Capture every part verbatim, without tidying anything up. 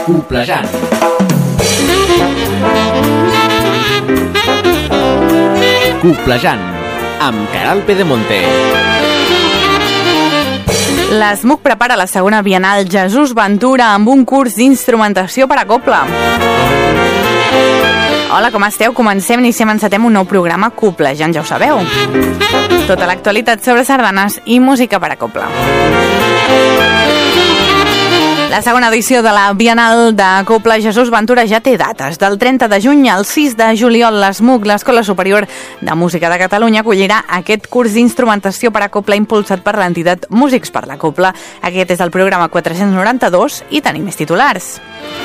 Coplejant. Coplejant, amb Caral Pedemonte. L'ESMUC prepara la segona Bienal Jesús Ventura amb un curs d'instrumentació per a cobla. Hola, com esteu? Comencem, iniciem, encetem un nou programa Coplejant, ja ho sabeu. Tota l'actualitat sobre sardanes i música per a cobla. La segona edició de la Bienal de Cobla Jesús Ventura ja té dates. Del trenta de juny al sis de juliol, l'ESMUC, l'Escola Superior de Música de Catalunya, acollirà aquest curs d'instrumentació per a cobla impulsat per l'entitat Músics per la Cobla. Aquest és el programa quatre-cents noranta-dos i tenim més titulars.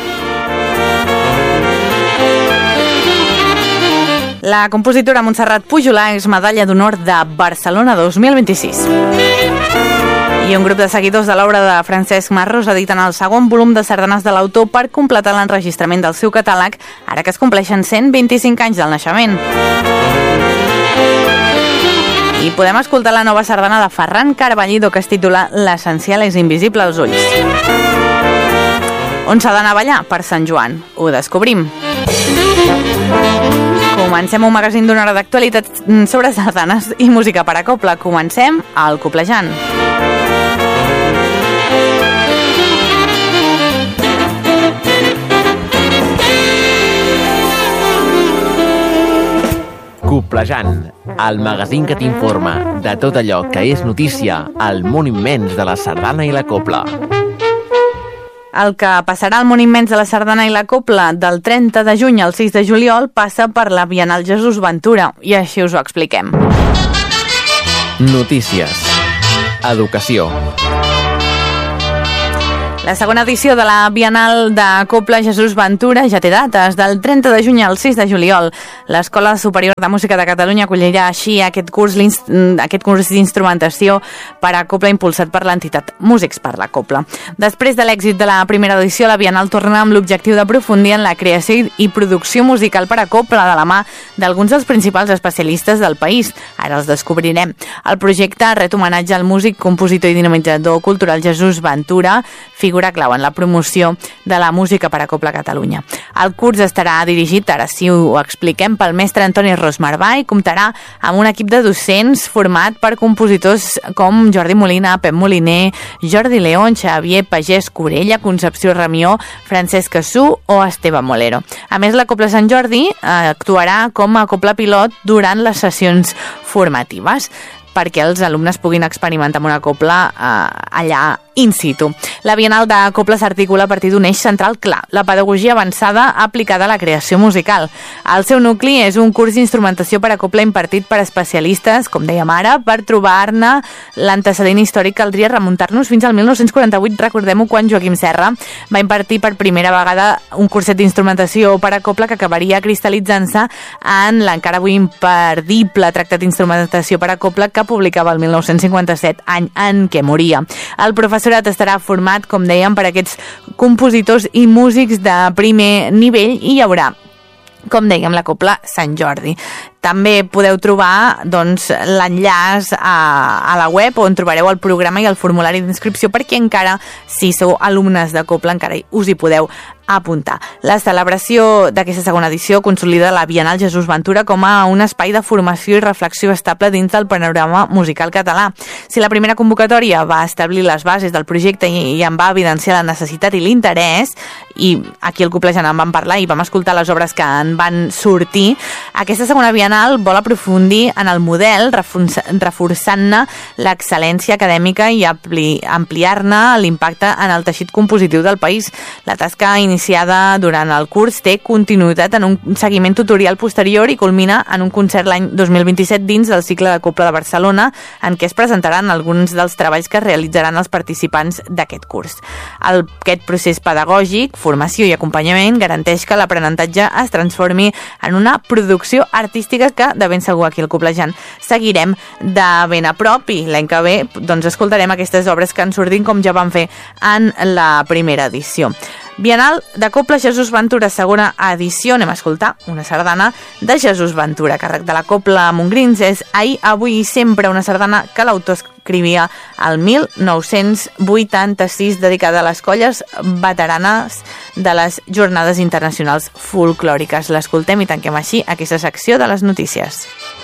La compositora Montserrat Pujolà és medalla d'honor de Barcelona dos mil vint-i-sis. I un grup de seguidors de l'obra de Francesc Marros editen el segon volum de sardanes de l'autor per completar l'enregistrament del seu catàleg, ara que es compleixen cent vint-i-cinc anys del naixement. I podem escoltar la nova sardana de Ferran Carballido, que es titula L'essencial és invisible als ulls. On s'ha d'anar a ballar? Per Sant Joan. Ho descobrim. Comencem un magazín d'una hora d'actualitat sobre sardanes i música per a cobla. Comencem al Coplejant. Coplejant, el magazín que t'informa de tot allò que és notícia al món immens de la sardana i la cobla. El que passarà al món immens de la sardana i la cobla del trenta de juny al sis de juliol passa per la Bienal Jesús Ventura, i així us ho expliquem. Notícies. Educació. La segona edició de la Bienal de Cobla Jesús Ventura ja té dates. Del trenta de juny al sis de juliol, l'Escola Superior de Música de Catalunya acollirà així aquest curs, aquest curs d'instrumentació per a cobla impulsat per l'entitat Músics per la Cobla. Després de l'èxit de la primera edició, la Bienal torna amb l'objectiu d'aprofundir en la creació i producció musical per a cobla de la mà d'alguns dels principals especialistes del país. Ara els descobrirem. El projecte ret homenatge al músic, compositor i dinamitzador cultural Jesús Ventura, figura clau en la promoció de la música per a cobla a Catalunya. El curs estarà dirigit, ara sí ho expliquem, pel mestre Antoni Rosmarbà i comptarà amb un equip de docents format per compositors com Jordi Molina, Pep Moliner, Jordi León, Xavier Pagès Corella, Concepció Ramió, Francesc Cassú o Esteve Molero. A més, la Cobla Sant Jordi eh, actuarà com a cobla pilot durant les sessions formatives perquè els alumnes puguin experimentar amb una cobla eh, allà in situ. La Bienal de Cobla s'articula a partir d'un eix central clar, la pedagogia avançada aplicada a la creació musical. El seu nucli és un curs d'instrumentació per a cobla impartit per especialistes, com dèiem ara. Per trobar-ne l'antecedent històric caldria remuntar-nos fins al mil nou-cents quaranta-vuit, recordem-ho, quan Joaquim Serra va impartir per primera vegada un curset d'instrumentació per a cobla que acabaria cristal·litzant-se en l'encara avui imperdible tractat d'instrumentació per a cobla que publicava el mil nou-cents cinquanta-set, any en què moria. El professor estarà format, com dèiem, per aquests compositors i músics de primer nivell i hi haurà, com dèiem, la Cobla Sant Jordi. També podeu trobar doncs, l'enllaç a, a la web on trobareu el programa i el formulari d'inscripció perquè encara, si sou alumnes de cobla, encara us hi podeu apuntar. La celebració d'aquesta segona edició consolida la Bienal Jesús Ventura com a un espai de formació i reflexió estable dins del panorama musical català. Si la primera convocatòria va establir les bases del projecte i, i en va evidenciar la necessitat i l'interès, i aquí al Coplejant en vam parlar i vam escoltar les obres que en van sortir, aquesta segona Bienal vol aprofundir en el model, reforçant-ne l'excel·lència acadèmica i ampli, ampliar-ne l'impacte en el teixit compositiu del país. La tasca iniciada durant el curs té continuïtat en un seguiment tutorial posterior i culmina en un concert l'any dos mil vint-i-set dins del cicle de Cobla de Barcelona, en què es presentaran alguns dels treballs que realitzaran els participants d'aquest curs. El, aquest procés pedagògic, formació i acompanyament garanteix que l'aprenentatge es transformi en una producció artística que, de ben segur, aquí al Coplejant seguirem de ben a prop, i l'any que ve doncs, escoltarem aquestes obres que en surtin com ja vam fer en la primera edició. Bienal de Copla Jesús Ventura, segona edició. Anem a escoltar una sardana de Jesús Ventura, càrrec de la Copla Montgrins. És Ahir, avui i sempre, una sardana que l'autor escrivia el mil nou-cents vuitanta-sis, dedicada a les colles veteranes de les Jornades Internacionals Folclòriques. L'escoltem i tanquem així aquesta secció de les notícies.